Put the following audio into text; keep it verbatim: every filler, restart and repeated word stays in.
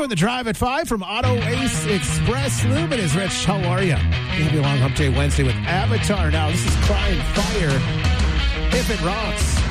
the drive at five from Auto Ace Express Lube. It is Rich. How are you? Happy Long Hump Day Wednesday with Avatar. Now, this is Crying Fire. If It Rocks.